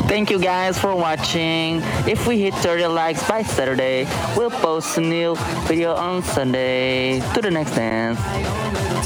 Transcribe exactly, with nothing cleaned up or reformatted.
Thank you guys for watching. If we hit thirty likes by Saturday, we'll post a new video on Sunday. To the next dance.